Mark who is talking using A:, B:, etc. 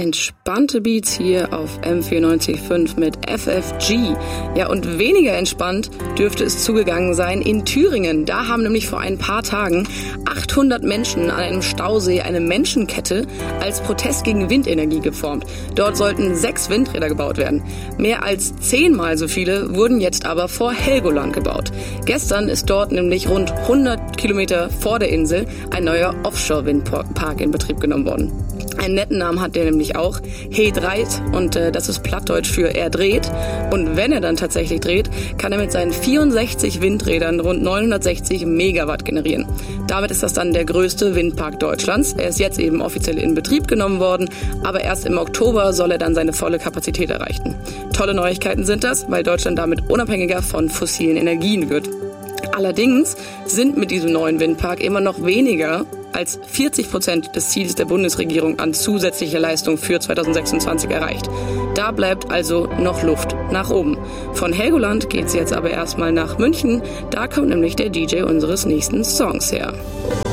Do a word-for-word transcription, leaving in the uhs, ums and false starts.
A: entspannte Beats hier auf M vierundneunzig Komma fünf mit F F G. Ja, und weniger entspannt dürfte es zugegangen sein in Thüringen. Da haben nämlich vor ein paar Tagen achthundert Menschen an einem Stausee eine Menschenkette als Protest gegen Windenergie geformt. Dort sollten sechs Windräder gebaut werden. Mehr als zehnmal so viele wurden jetzt aber vor Helgoland gebaut. Gestern ist dort nämlich rund hundert Kilometer vor der Insel ein neuer Offshore-Windpark in Betrieb genommen worden. Einen netten Namen hat der nämlich auch, He Dreit, und äh, das ist Plattdeutsch für er dreht. Und wenn er dann tatsächlich dreht, kann er mit seinen vierundsechzig Windrädern rund neunhundertsechzig Megawatt generieren. Damit ist das dann der größte Windpark Deutschlands. Er ist jetzt eben offiziell in Betrieb genommen worden, aber erst im Oktober soll er dann seine volle Kapazität erreichen. Tolle Neuigkeiten sind das, weil Deutschland damit unabhängiger von fossilen Energien wird. Allerdings sind mit diesem neuen Windpark immer noch weniger als vierzig Prozent des Ziels der Bundesregierung an zusätzlicher Leistung für zweitausendsechsundzwanzig erreicht. Da bleibt also noch Luft nach oben. Von Helgoland geht's jetzt aber erstmal nach München. Da kommt nämlich der D J unseres nächsten Songs her.